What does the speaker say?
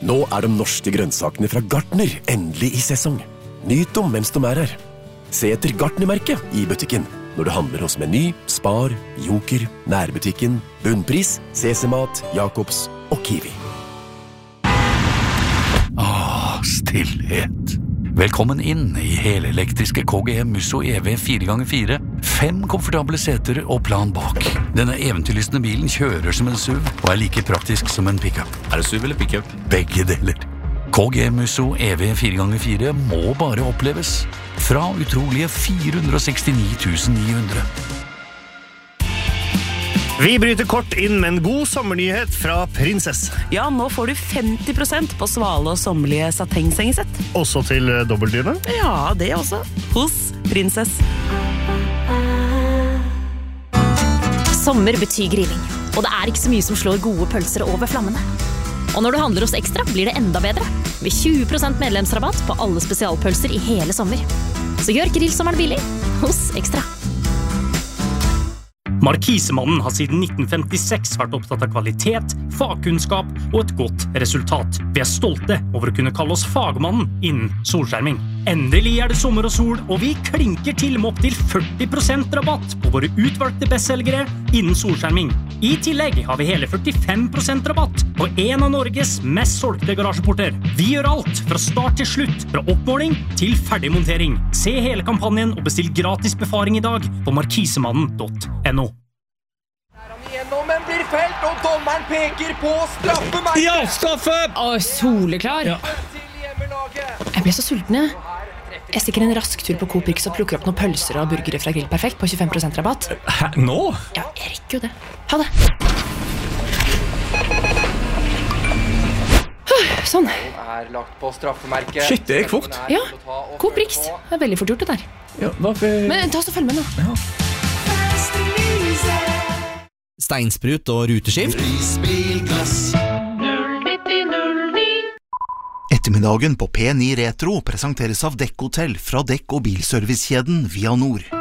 Nå de norske grønnsakene fra Gartner endelig i sesong. Nyt dem mens de her. Se etter Gartner-merket i butikken når du handler hos Meny, Spar, Joker, Nærbutikken, Bunnpris, CC-mat, Jacobs og Kiwi. Stillhet. Velkommen inn i helelektriske KGM Musso EV 4x4. 5 komfortable seter og plan bak. Denne eventyrlystne bilen kjører som en SUV og like praktisk som en pickup. Det SUV eller pickup? Begge deler. KGM Musso EV 4x4 må bare oppleves. Fra utrolige 469 900. Vi bryter kort inn med en god sommernyhet fra Prinsess. Ja, nå får du 50% på svale og sommerlige satengsengesett. Også til dobbeltdyne? Ja, det også. Hos Prinsess. Sommer betyr grilling, og det ikke så mye som slår gode pølser over flammene. Og når du handler hos Ekstra, blir det enda bedre. Med 20% medlemsrabatt på alle spesialpølser i hele sommer. Så gjør grillsommeren billig hos Ekstra. Markisemannen har siden 1956 vært opptatt av kvalitet, fagkunnskap og et godt resultat. Vi stolte over å kunne kalle oss fagmannen innen solskjerming. Endelig det sommer og sol, og vi klinker til med opp til 40% rabatt på våre utvalgte bestselgere innen solskjerming. I tillegg har vi hele 45% rabatt på en av Norges mest solgte garasjeporter. Vi gjør alt fra start til slutt, fra oppmåling til ferdigmontering. Se hele kampanjen og bestill gratis befaring i dag på markisemannen.no. Men blir felt, og dommeren peker på straffemerket. Ja, straffe! Soleklar. Ja. Jeg ble så sulten, jeg stikker en rask tur på Coop Rix og plukker opp noen pølser og burgere fra Grill Perfekt på 25% rabatt. Hæ, nå? Ja, jeg rekker jo det. Ha det. Sånn. Lagt på straffemerket. Shit, det gikk fort. Ja, Coop Rix. Det veldig fort gjort det der. Ja, hvorfor? Men ta oss og følg med nå. Ja. Steinsprut og ruteskift. Ettermiddagen på P9 Retro presenteres av Dekk Hotell fra Dekk- og bilservicekjeden Via Nord.